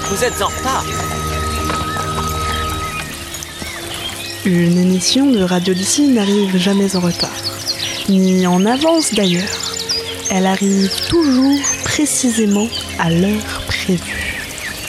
Vous êtes en retard. Une émission de Radio Odyssée n'arrive jamais en retard, ni en avance d'ailleurs. Elle arrive toujours précisément à l'heure prévue.